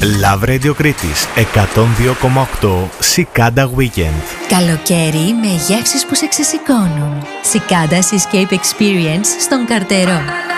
Love Radio Κρήτης 102,8 Cicada Weekend. Καλοκαίρι με γεύσεις που σε ξεσηκώνουν. Cicadas Escape Experience στον Καρτερό.